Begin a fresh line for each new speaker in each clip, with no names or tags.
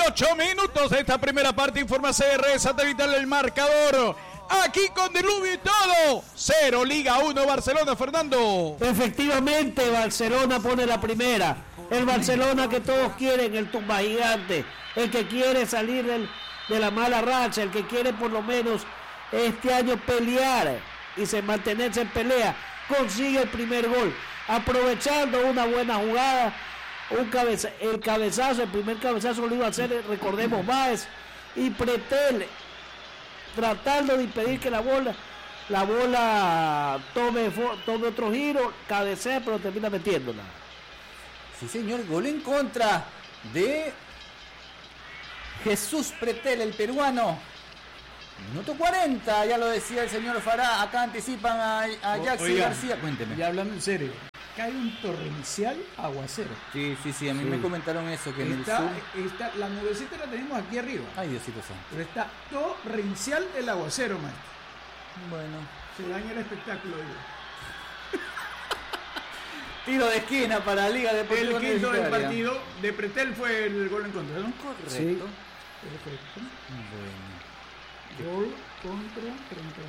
8 minutos de esta primera parte. Informa CR Satelital el marcador. Aquí con diluvio y todo. 0, Liga 1, Barcelona, Fernando.
Efectivamente, Barcelona pone la primera. El Barcelona que todos quieren, el tumba gigante. El que quiere salir de la mala racha. El que quiere por lo menos este año pelear y mantenerse en pelea. Consigue el primer gol. Aprovechando una buena jugada. El cabezazo, el primer cabezazo lo iba a hacer, recordemos, Báez. Y Pretel tratando de impedir que la bola tome otro giro, cabecea, pero termina metiéndola.
Sí, señor, gol en contra de Jesús Pretel, el peruano. Minuto 40, ya lo decía el señor Fará. Acá anticipan a Jackson García. Cuénteme.
Ya hablando en serio, cae un torrencial aguacero.
Sí, a mí me comentaron eso, que en el sur...
La nubecita la tenemos aquí arriba.
Ay, Diosito santo.
Pero está torrencial el aguacero, maestro.
Bueno.
Se daña el espectáculo, digo.
Tiro de esquina para Liga Deportiva
El quinto del partido de Pretel fue el gol en contra, ¿no?
Correcto.
Sí. Perfecto.
Bueno.
Gol contra 38.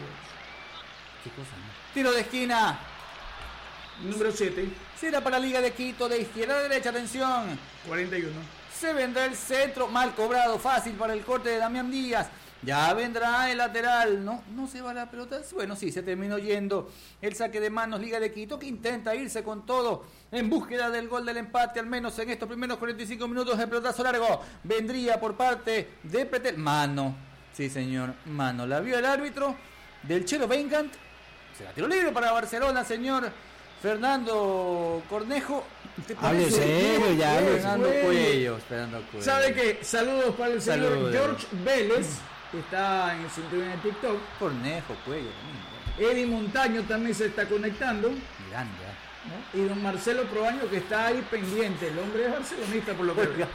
¿Qué cosa, no? Tiro de esquina.
Número 7.
Será para Liga de Quito, de izquierda a derecha, atención.
41.
Se vendrá el centro, mal cobrado, fácil para el corte de Damián Díaz. Ya vendrá el lateral, no se va la pelota. Bueno, sí, se terminó yendo el saque de manos. Liga de Quito que intenta irse con todo en búsqueda del gol del empate, al menos en estos primeros 45 minutos. El pelotazo largo vendría por parte de Pretel. Mano, sí señor, mano. La vio el árbitro del Chelo Weingart. Será tiro libre para Barcelona, señor Fernando Cornejo.
Hable serio, ya.
Fernando Cuello.
¿Sabe qué? Saludos para el señor
Saludos.
George Vélez, que está en el cinturón de TikTok.
Cornejo, Cuello también.
Eddie Montaño también se está conectando.
Miranda.
¿No? Y don Marcelo Proaño, que está ahí pendiente. El hombre es barcelonista, por lo que veo.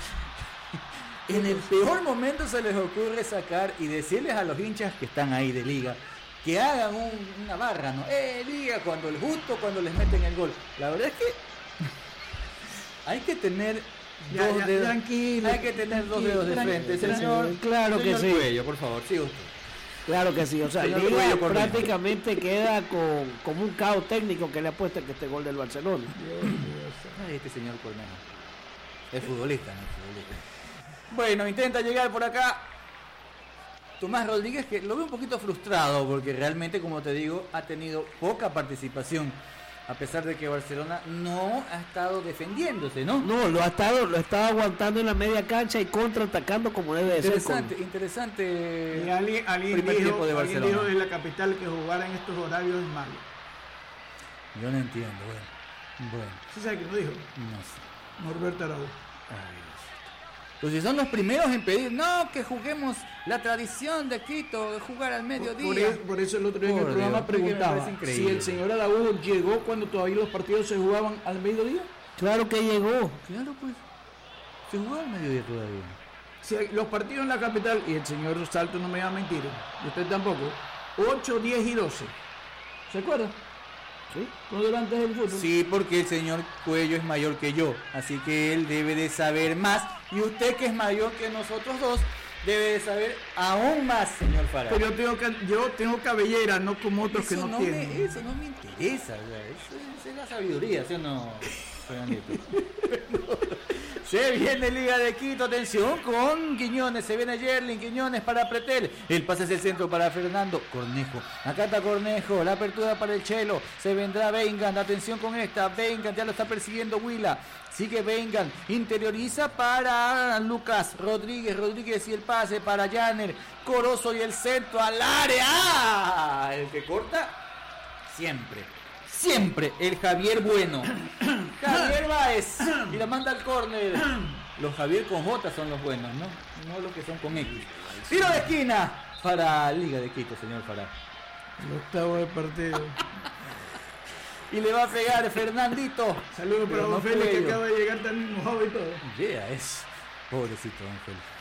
En el peor momento se les ocurre sacar y decirles a los hinchas que están ahí de Liga que hagan una barra, ¿no? Liga, cuando les meten el gol. La verdad es que hay que tener dos dedos.
Tranquilo.
Hay que tener dos dedos de frente, señor.
Claro que sí.
Cuello, por favor, siga usted.
Claro que sí, o sea,
Señor
Liga
Cuello, por
prácticamente queda como un caos técnico que le apuesta que este gol del Barcelona.
Ay, este señor Cornejo. Es futbolista, ¿no? Bueno, intenta llegar por acá Tomás Rodríguez, que lo veo un poquito frustrado porque realmente, como te digo, ha tenido poca participación, a pesar de que Barcelona no ha estado defendiéndose, ¿no?
No, lo ha estado aguantando en la media cancha y contraatacando como debe de ser.
Interesante.
Y alguien dijo de la capital que jugar en estos horarios es malo.
Yo no entiendo, bueno.
¿Sí sabe quién lo dijo?
No sé.
Norberto Araújo.
Pues si son los primeros en pedir, no, que juguemos la tradición de Quito, de jugar al mediodía.
Por eso el otro día en el programa preguntaba si el señor Araújo llegó cuando todavía los partidos se jugaban al mediodía.
Claro que llegó.
Claro, pues. Se jugaba al mediodía todavía.
Si los partidos en la capital, y el señor Salto no me va a mentir, y usted tampoco, 8, 10 y 12. ¿Se acuerda? ¿Sí? ¿No delante del fútbol?
Sí, porque el señor Cuello es mayor que yo, así que él debe de saber más. Y usted, que es mayor que nosotros dos, debe de saber aún más, señor Farah.
Pero yo tengo cabellera, no como otros que no tienen.
Eso no me interesa, eso es la sabiduría, ¿sí o no, Fernandito? Se viene Liga de Quito, atención con Quiñones, se viene Yerlin Quiñones para Pretel, el pase hacia el centro para Fernando Cornejo, acá está Cornejo, la apertura para el Chelo, se vendrá Weingart, atención con esta, Weingart ya lo está persiguiendo Huila, sigue Weingart, interioriza para Lucas Rodríguez y el pase para Janer, Corozo y el centro al área, el que corta, siempre el Javier Bueno. Javier Báez. Y la manda al córner. Los Javier con J son los buenos, ¿no? No los que son con X. Tiro de esquina para Liga de Quito, señor Farah.
El octavo de partido.
Y le va a pegar Fernandito.
Saludos para Don Félix, que acaba de llegar también mojado y todo.
Es pobrecito Don Félix.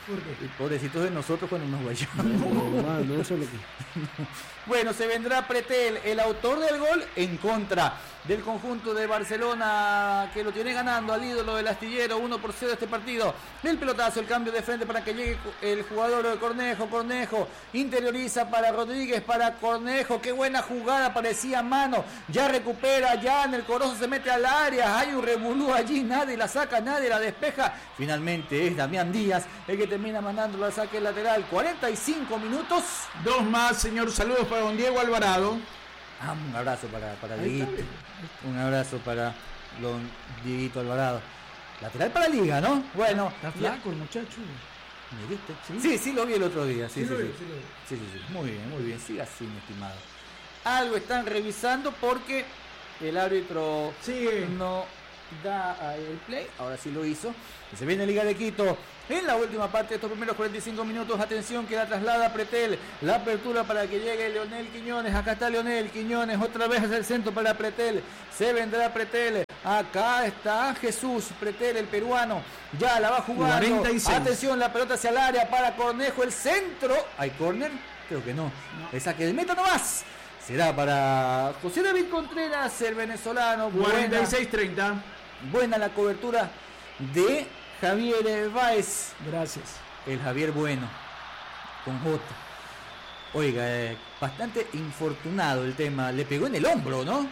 ¿Por qué?
Y pobrecitos de nosotros cuando nos vayamos.
No, eso es lo que...
Bueno, se vendrá Pretel, el autor del gol, en contra del conjunto de Barcelona, que lo tiene ganando al ídolo del astillero 1-0 este partido. El pelotazo, el cambio de frente para que llegue el jugador de Cornejo. Cornejo interioriza para Rodríguez, para Cornejo. Qué buena jugada, parecía mano. Ya recupera, ya en el Corozo se mete al área. Hay un revolú allí, nadie la saca, nadie la despeja. Finalmente es Damián Díaz el que termina mandando al saque lateral. 45 minutos.
2 más, señor. Saludos para don Diego Alvarado.
Un abrazo para Dieguito. Un abrazo para don Dieguito Alvarado. Lateral para Liga, ¿no? Bueno.
Está flaco el muchacho.
¿Me viste? Sí, lo vi el otro día. Sí.
Lo vi.
Muy bien. Siga así, mi estimado. Algo están revisando porque el árbitro no da el play. Ahora sí lo hizo. Y se viene Liga de Quito. En la última parte de estos primeros 45 minutos, atención que la traslada Pretel, la apertura para que llegue Leonel Quiñones, acá está Leonel Quiñones, otra vez hacia el centro para Pretel, se vendrá Pretel, acá está Jesús Pretel, el peruano, ya la va jugando,
46.
Atención, la pelota hacia el área para Cornejo, el centro, ¿hay córner? Creo que no, el saque de meta nomás, será para José David Contreras, el venezolano,
46-30.
buena la cobertura de Javier Báez.
Gracias.
El Javier Bueno, con J. Oiga, bastante infortunado el tema. Le pegó en el hombro, ¿no?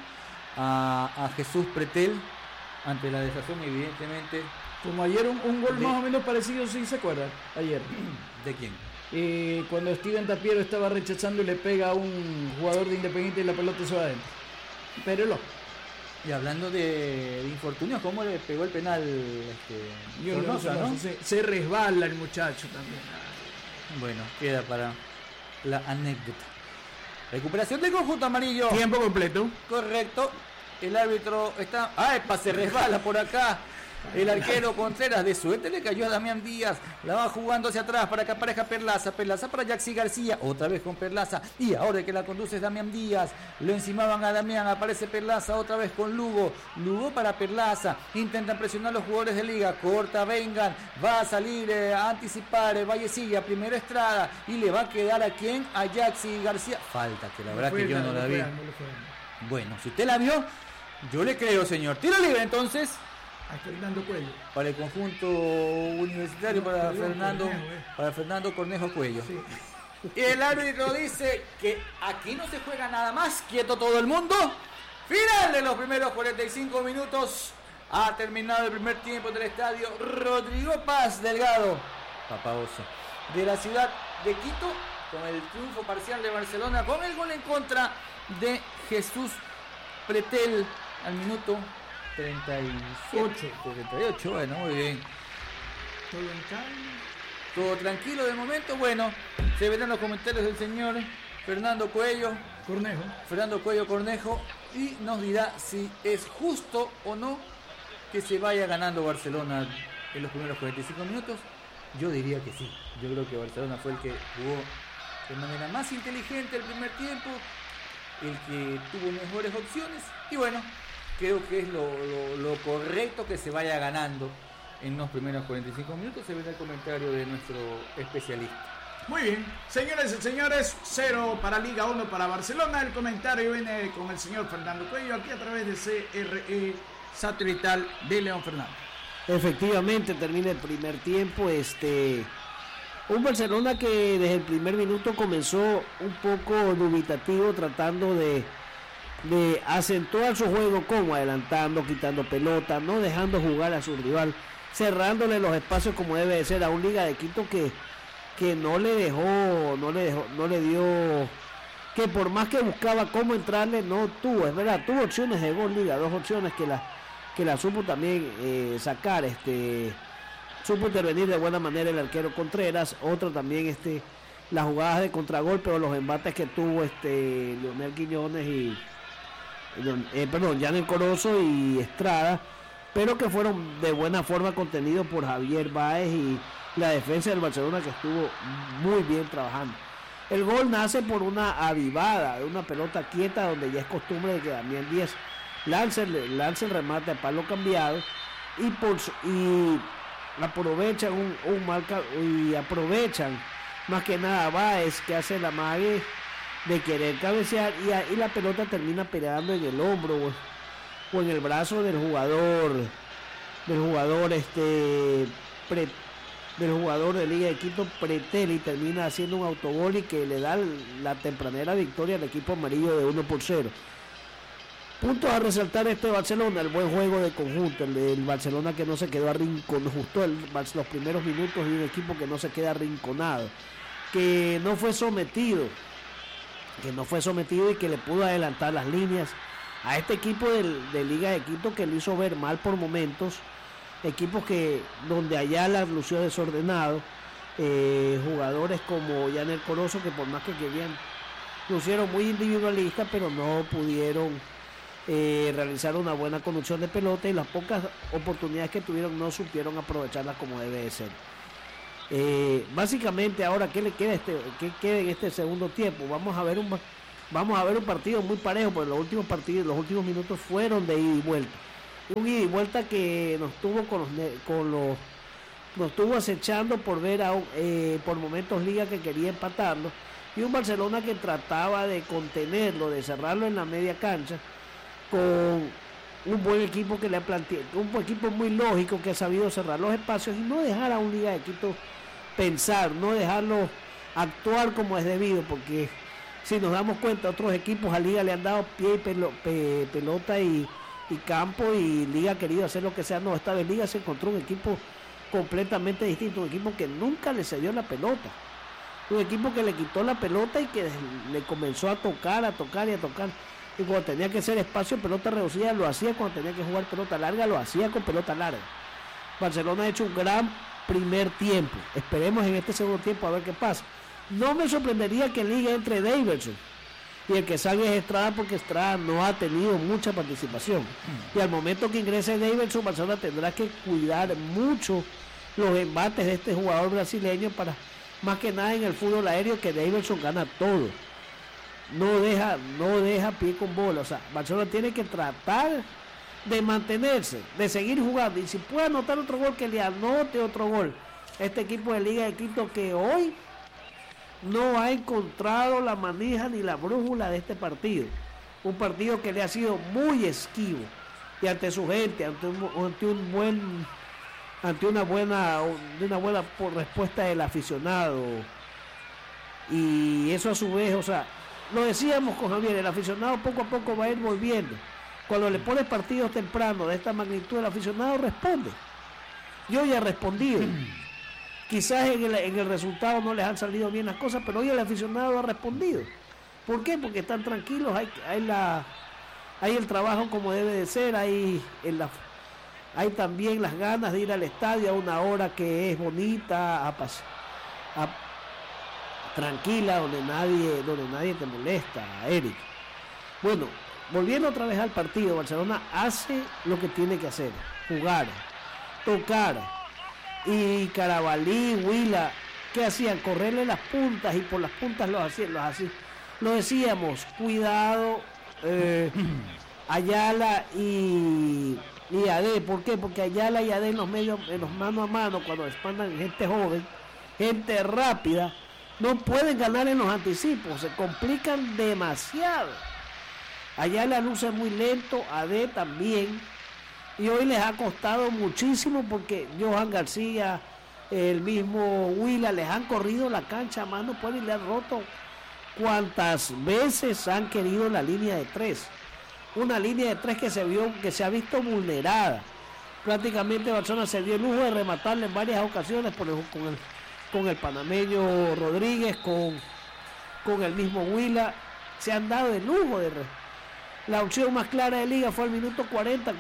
A Jesús Pretel ante la desazón, evidentemente.
Como ayer un gol más o menos parecido, sí se acuerda. Ayer.
¿De quién?
Cuando Steven Tapiero estaba rechazando y le pega a un jugador de Independiente y la pelota se va adentro. Pero no.
Y hablando de infortunios, ¿cómo le pegó el penal Sornosa, ¿no?
Se resbala el muchacho también.
Bueno, queda para la anécdota. Recuperación del conjunto amarillo.
Tiempo completo.
Correcto. El árbitro está... ¡Epa! Se resbala por acá. El arquero Contreras, de suerte le cayó a Damián Díaz. La va jugando hacia atrás para que aparezca Perlaza. Perlaza para Yaxi García. Otra vez con Perlaza. Y ahora el que la conduce es Damián Díaz. Lo encimaban a Damián. Aparece Perlaza otra vez con Lugo. Lugo para Perlaza. Intentan presionar los jugadores de Liga. Corta, vengan. Va a salir a anticipar. Vallecilla. Primero Estrada. Y le va a quedar a quién? A Yaxi García. Falta, que la verdad que yo no la vi. Bueno, si usted la vio, yo le creo, señor. Tiro libre entonces.
A Fernando Cuello.
Para el conjunto universitario, para Fernando Cornejo Cuello.
Sí.
Y el árbitro dice que aquí no se juega nada más, quieto todo el mundo. Final de los primeros 45 minutos. Ha terminado el primer tiempo del estadio Rodrigo Paz Delgado, Papa Oso, de la ciudad de Quito, con el triunfo parcial de Barcelona, con el gol en contra de Jesús Pretel al minuto 38, bueno, muy bien.
Todo en calma.
Todo tranquilo de momento, bueno, se verán los comentarios del señor Fernando Cuello Cornejo, y nos dirá si es justo o no que se vaya ganando Barcelona en los primeros 45 minutos. Yo diría que sí, yo creo que Barcelona fue el que jugó de manera más inteligente el primer tiempo, el que tuvo mejores opciones, y bueno, creo que es lo correcto que se vaya ganando en los primeros 45 minutos. Se ve el comentario de nuestro especialista.
Muy bien, señores y señores, 0 para Liga, 1 para Barcelona. El comentario viene con el señor Fernando Cuello, aquí a través de CRE Satelital de León Fernández.
Efectivamente, termina el primer tiempo. Un Barcelona que desde el primer minuto comenzó un poco dubitativo, tratando de acentuar su juego, como adelantando, quitando pelota, no dejando jugar a su rival, cerrándole los espacios como debe de ser a un Liga de Quito que no le dio, que por más que buscaba cómo entrarle, no tuvo, es verdad, tuvo opciones de gol Liga, 2 opciones que la supo también sacar, supo intervenir de buena manera el arquero Contreras, otro también las jugadas de contragolpe o los embates que tuvo Leonel Quiñones y Yanel Corozo y Estrada, pero que fueron de buena forma contenidos por Javier Báez y la defensa del Barcelona, que estuvo muy bien trabajando. El gol nace por una avivada de una pelota quieta, donde ya es costumbre de que Damián Díaz lance el remate a palo cambiado, y aprovechan y aprovechan más que nada Báez, que hace la mague de querer cabecear y la pelota termina pegando en el hombro o en el brazo del jugador de Liga de Quito, Pretel, y termina haciendo un autogol y que le da la tempranera victoria al equipo amarillo de 1-0. Puntos a resaltar Barcelona, el buen juego de conjunto, el Barcelona que no se quedó arrinconado, justo los primeros minutos de un equipo que no se queda arrinconado, que no fue sometido y que le pudo adelantar las líneas a este equipo de Liga de Quito, que lo hizo ver mal por momentos, equipos donde Ayala lució desordenado, jugadores como Yanel Corozo, que por más que querían, lucieron muy individualistas, pero no pudieron realizar una buena conducción de pelota, y las pocas oportunidades que tuvieron no supieron aprovecharlas como debe de ser. Básicamente ahora, ¿qué le queda qué queda en este segundo tiempo? Vamos a ver un partido muy parejo, porque los últimos minutos fueron de ida y vuelta. Un ida y vuelta que nos tuvo acechando por ver por momentos Liga que quería empatarlo, y un Barcelona que trataba de contenerlo, de cerrarlo en la media cancha, con un buen equipo que le ha planteado, un equipo muy lógico que ha sabido cerrar los espacios y no dejar a un Liga de Quito pensar, no dejarlo actuar como es debido, porque si nos damos cuenta, otros equipos a Liga le han dado pie y pelota y campo, y Liga ha querido hacer lo que sea. No, esta vez Liga se encontró un equipo completamente distinto, un equipo que nunca le cedió la pelota, un equipo que le quitó la pelota y que le comenzó a tocar, y cuando tenía que hacer espacio, pelota reducida, lo hacía. Cuando tenía que jugar pelota larga, lo hacía con pelota larga. Barcelona ha hecho un gran primer tiempo. Esperemos en este segundo tiempo a ver qué pasa. No me sorprendería que en Liga entre Davidson, y el que salga es Estrada, porque Estrada no ha tenido mucha participación. Y al momento que ingrese Davidson, Barcelona tendrá que cuidar mucho los embates de este jugador brasileño, para más que nada en el fútbol aéreo, que Davidson gana todo. No deja pie con bola. O sea, Barcelona tiene que tratar de mantenerse, de seguir jugando, y si puede anotar otro gol, que le anote otro gol. Este equipo de Liga de Quito, que hoy no ha encontrado la manija ni la brújula de este partido, un partido que le ha sido muy esquivo, y ante su gente, ante una buena respuesta del aficionado, y eso a su vez, o sea, lo decíamos con Javier, el aficionado poco a poco va a ir volviendo. Cuando le pones partidos tempranos de esta magnitud, el aficionado responde. Yo ya he respondido. Quizás en el resultado no les han salido bien las cosas, pero hoy el aficionado ha respondido. ¿Por qué? Porque están tranquilos, hay el trabajo como debe de ser, hay también las ganas de ir al estadio a una hora que es bonita, tranquila, donde nadie te molesta, Eric. Bueno, volviendo otra vez al partido, Barcelona hace lo que tiene que hacer: jugar, tocar. Y Carabalí, Huila, ¿qué hacían? Correrle las puntas, y por las puntas los hacían. Lo decíamos, cuidado, Ayala y Adé. ¿Por qué? Porque Ayala y Adé en los mano a mano, cuando expandan gente joven, gente rápida, no pueden ganar en los anticipos, se complican demasiado. Ayala luce muy lento, Adé también, y hoy les ha costado muchísimo, porque Johan García, el mismo Huila, les han corrido la cancha a mano, y le han roto cuantas veces han querido la línea de tres. Una línea de tres que se ha visto vulnerada. Prácticamente Barcelona se dio el lujo de rematarle en varias ocasiones con el panameño Rodríguez, con el mismo Huila. Se han dado el lujo de... La opción más clara de Liga fue al minuto 40,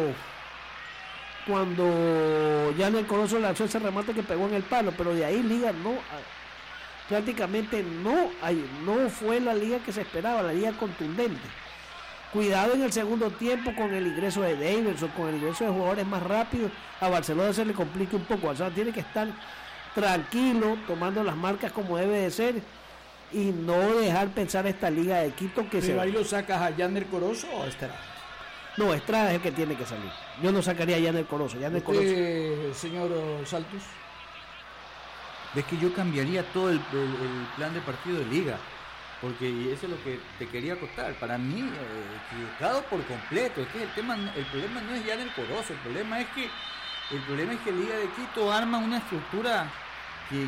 cuando ya en el Corozo lanzó ese remate que pegó en el palo, pero de ahí Liga prácticamente no fue la Liga que se esperaba, la Liga contundente. Cuidado en el segundo tiempo con el ingreso de Davidson, con el ingreso de jugadores más rápidos. A Barcelona se le complica un poco. Barcelona tiene que estar tranquilo, tomando las marcas como debe de ser, y no dejar pensar esta Liga de Quito que
¿Pero ahí lo sacas a Yander Corozo o a Estrada?
No, Estrada es el que tiene que salir. Yo no sacaría a Yaner Corozo. Yaner Corozo.
Señor Saltos.
Ves que yo cambiaría todo el plan de partido de liga, porque eso es lo que te quería contar. Para mí, equivocado por completo. Es que el problema no es Yaner Corozo, el problema es que Liga de Quito arma una estructura que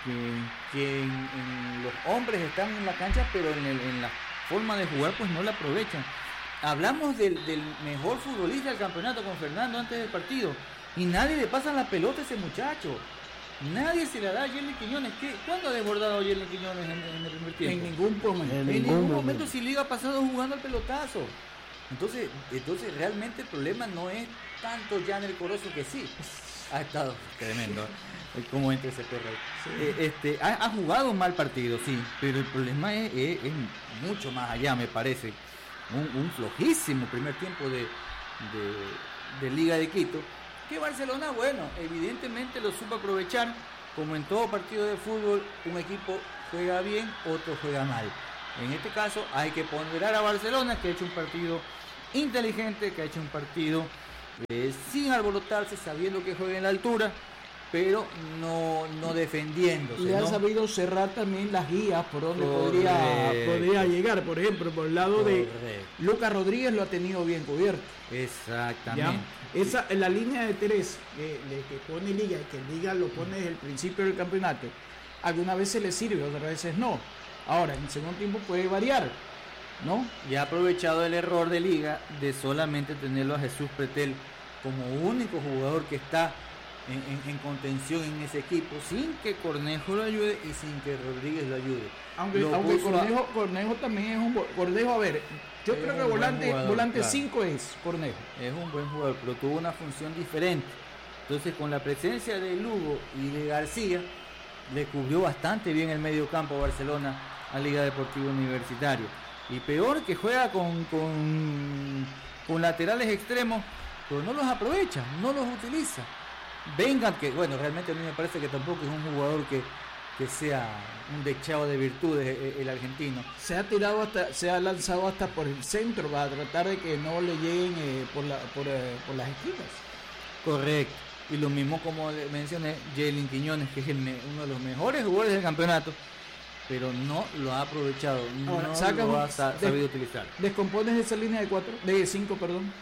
en los hombres están en la cancha, pero en la forma de jugar pues no la aprovechan. Hablamos del mejor futbolista del campeonato con Fernando antes del partido, y nadie le pasa la pelota a ese muchacho. Nadie se la da a Yerlin Quiñones. ¿Cuándo ha desbordado Yerlin Quiñones en el primer tiempo?
En
ningún momento. Si Liga ha pasado jugando al pelotazo. Entonces realmente el problema no es tanto Yaner Corozo, que sí ha estado tremendo como entra ese perro. Sí. Ha jugado un mal partido, sí, pero el problema es mucho más allá, me parece. Un flojísimo primer tiempo de Liga de Quito, que Barcelona, bueno, evidentemente lo supo aprovechar. Como en todo partido de fútbol, un equipo juega bien, otro juega mal. En este caso hay que ponderar a Barcelona, que ha hecho un partido inteligente, que ha hecho un partido sin alborotarse, sabiendo que juega en la altura, pero no defendiéndose.
Le ha sabido cerrar también las guías por donde podría llegar. Por ejemplo, por el lado de Lucas Rodríguez lo ha tenido bien cubierto.
Exactamente.
¿Ya? La línea de tres que pone Liga, y que Liga lo pone desde el principio del campeonato, algunas veces le sirve, otras veces no. Ahora, en el segundo tiempo puede variar, ¿no?
Y ha aprovechado el error de Liga de solamente tenerlo a Jesús Pretel como único jugador que está en contención en ese equipo, sin que Cornejo lo ayude y sin que Rodríguez lo ayude.
Aunque Cornejo también es un Cornejo, a ver, yo creo que volante 5 claro. Es Cornejo.
Es un buen jugador, pero tuvo una función diferente. Entonces, con la presencia de Lugo y de García, le cubrió bastante bien el medio campo a Barcelona a Liga Deportiva Universitaria. Y peor, que juega con laterales extremos, pero no los aprovecha, no los utiliza. Vengan, que bueno, realmente a mí me parece que tampoco es un jugador que sea un dechado de virtudes el argentino.
Se ha lanzado hasta por el centro para tratar de que no le lleguen por las esquinas.
Correcto. Y lo mismo, como mencioné, Yerlin Quiñones, que es uno de los mejores jugadores del campeonato, pero no lo ha aprovechado. Ahora, no lo ha sabido utilizar.
¿Descompones esa línea de 5, perdón?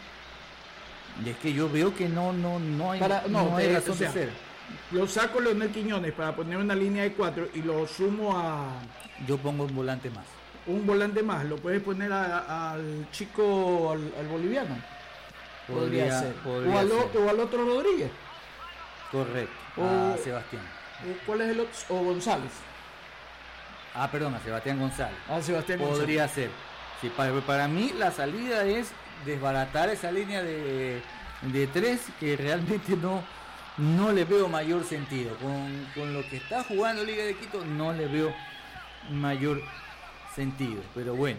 Y es que yo veo que no hay razón de ser.
Lo saco a Leonel Quiñones para poner una línea de 4 y lo sumo a...
Yo pongo un volante más.
Un volante más, lo puedes poner al chico, al boliviano. Podría ser. O al otro Rodríguez.
Correcto. A Sebastián.
¿Cuál es el otro? O González.
Perdón, a Sebastián González.
Sebastián
Podría ser. Sí, para mí la salida es desbaratar esa línea de 3 que realmente no le veo mayor sentido. Con lo que está jugando Liga de Quito no le veo mayor sentido. Pero bueno,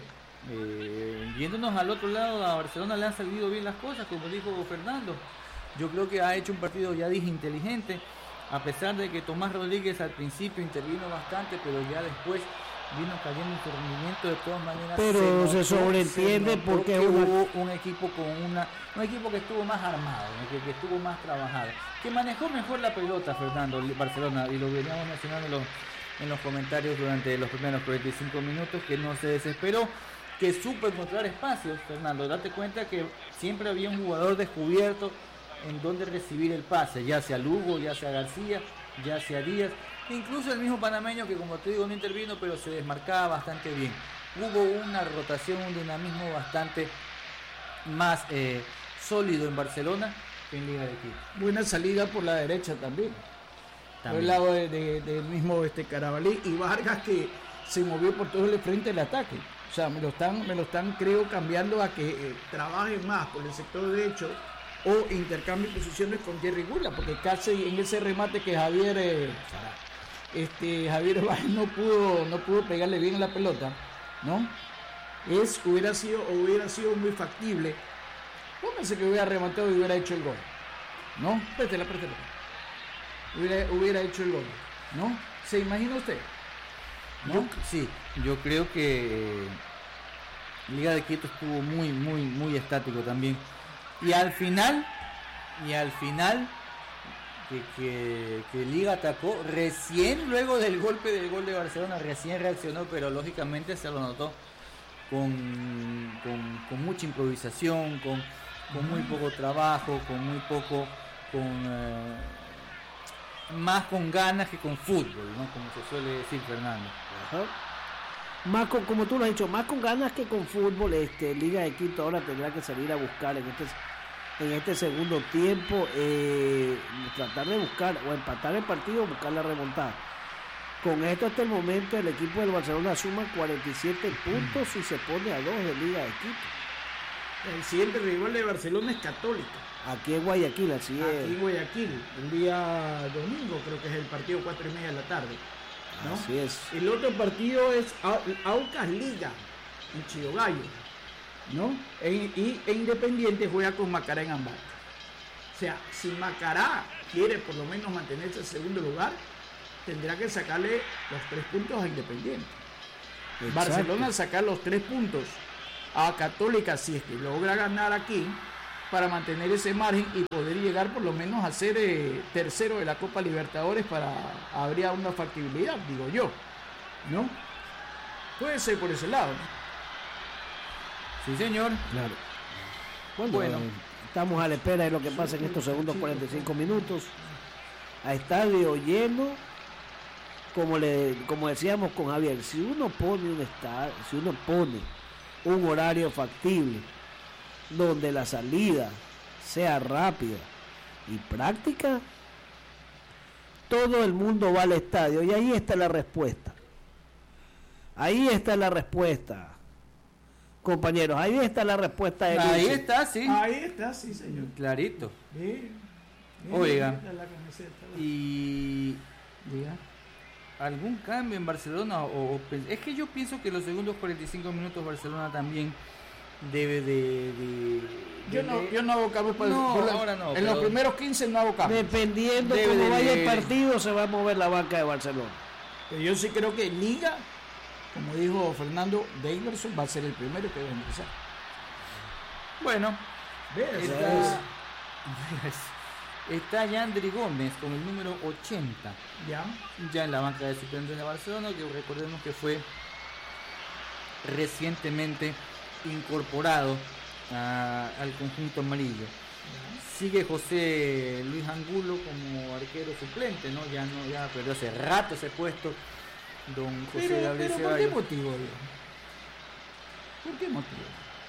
yéndonos al otro lado, a Barcelona le han salido bien las cosas, como dijo Fernando. Yo creo que ha hecho un partido, ya dije, inteligente, a pesar de que Tomás Rodríguez al principio intervino bastante, pero ya después vino cayendo en su rendimiento de todas maneras.
Pero se sobreentiende porque
hubo un equipo un equipo que estuvo más armado, que estuvo más trabajado, que manejó mejor la pelota, Fernando, Barcelona, y lo veníamos mencionando en los comentarios durante los primeros 45 minutos, que no se desesperó, que supo encontrar espacios, Fernando. Date cuenta que siempre había un jugador descubierto en donde recibir el pase, ya sea Lugo, ya sea García, ya sea Díaz, incluso el mismo panameño, que como te digo no intervino, pero se desmarcaba bastante bien. Hubo una rotación, un dinamismo bastante más sólido en Barcelona que en Liga de Quito.
Buena salida por la derecha también. Por el lado del mismo Carabalí y Vargas, que se movió por todo el frente del ataque. O sea, me lo están creo cambiando a que trabaje más por el sector derecho o intercambie posiciones con Jerry Gula, porque casi en ese remate que Javier Báez no pudo pegarle bien la pelota, ¿no? Hubiera sido muy factible. Pónganse que hubiera rematado y hubiera hecho el gol, ¿no? Préstela. Hubiera hecho el gol, ¿no? ¿Se imagina usted? ¿No?
Yo creo que Liga de Quito estuvo muy, muy, muy estático también. Y al final que Liga atacó recién luego del golpe del gol de Barcelona, recién reaccionó, pero lógicamente se lo notó con mucha improvisación, con muy poco trabajo, más con ganas que con fútbol, ¿no? Como se suele decir, Fernando.
Ajá. Como tú lo has dicho, más con ganas que con fútbol. Liga de Quito ahora tendrá que salir a buscar en este segundo tiempo, tratar de buscar o empatar el partido o buscar la remontada. Con esto hasta el momento el equipo del Barcelona suma 47 puntos y se pone a 2 de Liga de Quito.
El siguiente rival de Barcelona es Católica.
Aquí en Guayaquil, así es.
Aquí en Guayaquil, el día domingo creo que es el partido 4:30 de la tarde, ¿no?
Así es.
El otro partido es Aucas Liga en Chillogallo, ¿no? E Independiente juega con Macará en Ambato. O sea, si Macará quiere por lo menos mantenerse en segundo lugar, tendrá que sacarle los 3 puntos a Independiente.
Exacto.
Barcelona sacar los 3 puntos a Católica si es que logra ganar aquí para mantener ese margen y poder llegar por lo menos a ser tercero de la Copa Libertadores, habría una factibilidad, digo yo, ¿no? Puede ser por ese lado, ¿no?
Sí, señor.
Claro. Bueno, estamos a la espera de lo que pasa en estos segundos 45 minutos. A estadio lleno, como decíamos con Javier, si uno pone un horario factible donde la salida sea rápida y práctica, todo el mundo va al estadio, y ahí está la respuesta. Ahí está la respuesta, compañeros, ahí está la respuesta de
Ahí
Luis.
está, sí.
Ahí está, sí, señor.
Clarito.
Bien.
Oiga,
La camiseta,
y
diga.
algún cambio en Barcelona es que yo pienso que los segundos 45 minutos Barcelona también debe
Yo no hago cambio para
ahora no,
en los
pero
primeros 15 no hago cambio.
Dependiendo
Debe
cómo
de
vaya el
leer.
partido, se va a mover la banca de Barcelona.
Pero yo sí creo que Liga, como dijo Fernando, Daverson va a ser el primero que debe empezar.
bueno,
¿Ves?
está Yandri Gómez con el número 80
Ya.
en la banca de suplentes de Barcelona, que recordemos que fue recientemente incorporado al conjunto amarillo. Sigue José Luis Angulo como arquero suplente, ¿no? Ya perdió hace rato ese puesto don José Gabriel
Pero ¿por qué
Ceballos.
motivo, Diego? ¿Por qué motivo?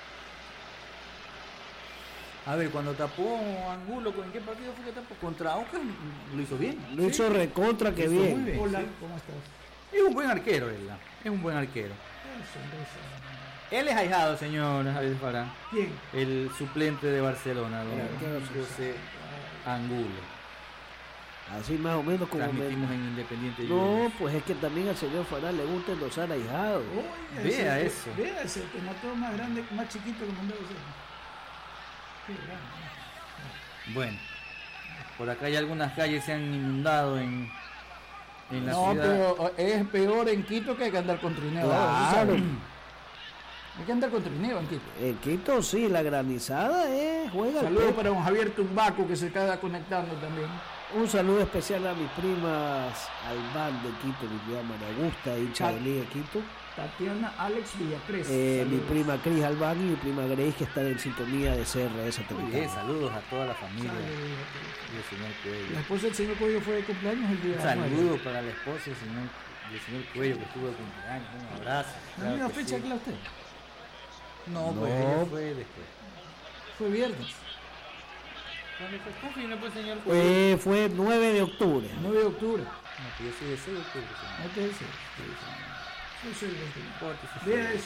A ver, cuando tapó Angulo, ¿en qué partido fue que tapó? Contra Aucas, lo hizo bien.
Lo hizo recontra que
Lo hizo
bien.
muy bien.
Hola,
sí.
¿cómo estás?
Es un buen arquero, ¿verdad? Es un buen arquero. Él es ahijado, señor Javier Farán.
¿Quién?
El suplente de Barcelona, don
Claro.
José Angulo.
Así más o menos como
Transmitimos en Independiente.
No,
Juniors.
pues es que también al señor Farán le gusta endosar ahijados.
Oiga,
Vea
ese,
eso.
Vea ese, que no todo más grande, más chiquito que mandó ese. Qué grande.
Bueno, por acá hay algunas calles se han inundado en la
No,
ciudad.
pero es peor en Quito que hay que andar con trineo.
Claro.
ahora, ¿sí sabes? Hay que andar con trineo en Quito.
En Quito sí, la granizada juega al
Saludos
pecho.
para don Javier Tumbaco que se queda conectando también.
Un saludo especial a mis primas Albán de Quito, mi prima María Augusta, hincha de Liga de Quito.
Tatiana Alex Villacres.
Mi
Saludos.
prima Cris Albán y mi prima Grace, que están en sintonía de CRS
Muy bien,
Tropical.
saludos a toda la familia
Saludos.
del señor
La
Cuello.
esposa del señor Cuello fue de cumpleaños el día
Un saludo para la esposa del señor Cuello que estuvo de cumpleaños. Un abrazo.
¿La misma
que
fecha
sí.
que la usted?
No, pues
No.
ella fue después.
Fue viernes.
¿Cuándo fue? ¿Cómo vino pues, señor Cuello?
Fue 9 de octubre.
9 de octubre.
No, que yo soy de 6 de octubre, señor.
No te dice. Yo soy el 21.
Corte, sí,
Vea
sí.
eso.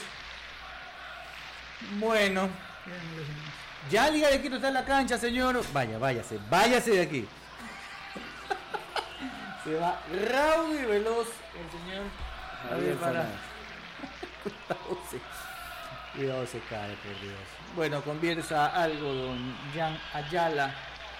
Bueno,
Vean los demás.
ya Liga de Quito está en la cancha, señor. Váyase de aquí. Se va raudo y veloz el señor Javier Farán. Cuidado se cae, por Dios. Bueno, conversa algo don Jan Ayala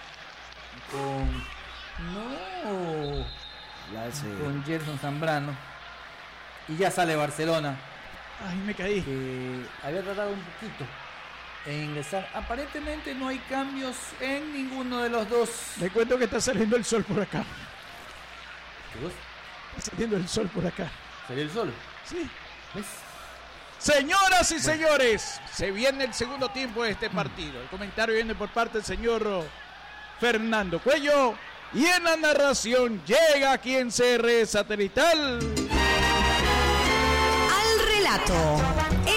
con Gerson Zambrano. Y ya sale Barcelona,
Ay, me caí.
que había tratado un poquito e ingresar. Aparentemente no hay cambios en ninguno de los dos.
Le cuento que está saliendo el sol por acá.
¿Qué cosa?
Está saliendo el sol por acá.
¿Salió el sol?
Sí.
¿Ves?
Señoras y señores, se viene el segundo tiempo de este partido. El comentario viene por parte del señor Fernando Cuello. Y en la narración llega aquí en CR Satelital.
Al relato.